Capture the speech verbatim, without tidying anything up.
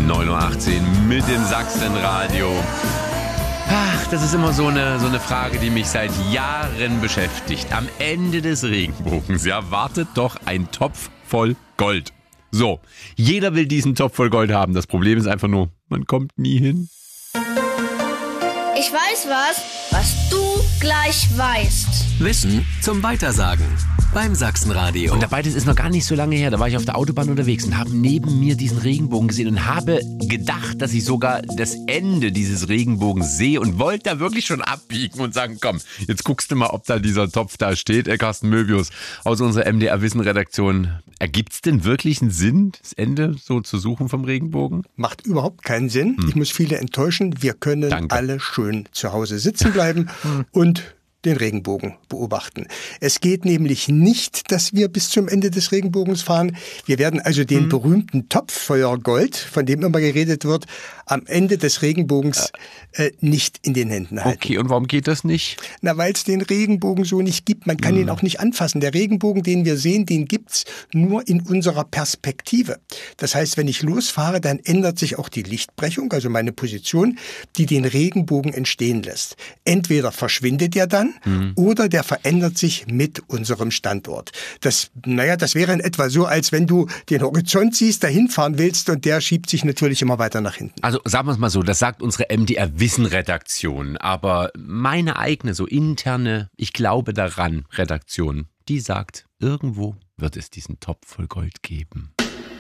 neun Uhr achtzehn mit dem Sachsenradio. Ach, das ist immer so eine, so eine Frage, die mich seit Jahren beschäftigt. Am Ende des Regenbogens, ja, wartet doch ein Topf voll Gold. So, jeder will diesen Topf voll Gold haben. Das Problem ist einfach nur, man kommt nie hin. Ich weiß was, was du gleich weißt. Wissen zum Weitersagen beim Sachsenradio. Und dabei, das ist noch gar nicht so lange her, da war ich auf der Autobahn unterwegs und habe neben mir diesen Regenbogen gesehen und habe gedacht, dass ich sogar das Ende dieses Regenbogens sehe und wollte da wirklich schon abbiegen und sagen, komm, jetzt guckst du mal, ob da dieser Topf da steht. Äh, Carsten Möbius aus unserer M D R-Wissen-Redaktion. Ergibt es denn wirklich einen Sinn, das Ende so zu suchen vom Regenbogen? Macht überhaupt keinen Sinn. Hm. Ich muss viele enttäuschen. Wir können Danke. alle schön zu Hause sitzen bleiben und den Regenbogen beobachten. Es geht nämlich nicht, dass wir bis zum Ende des Regenbogens fahren. Wir werden also den mhm. berühmten Topf voller Gold, von dem immer geredet wird, am Ende des Regenbogens äh, nicht in den Händen halten. Okay, und warum geht das nicht? Na, weil es den Regenbogen so nicht gibt. Man kann mhm. ihn auch nicht anfassen. Der Regenbogen, den wir sehen, den gibt's nur in unserer Perspektive. Das heißt, wenn ich losfahre, dann ändert sich auch die Lichtbrechung, also meine Position, die den Regenbogen entstehen lässt. Entweder verschwindet er dann, Mhm. oder der verändert sich mit unserem Standort. Das, naja, das wäre in etwa so, als wenn du den Horizont siehst, dahin fahren willst und der schiebt sich natürlich immer weiter nach hinten. Also sagen wir es mal so, das sagt unsere M D R-Wissen-Redaktion, aber meine eigene, so interne, ich glaube daran, Redaktion, die sagt, irgendwo wird es diesen Topf voll Gold geben.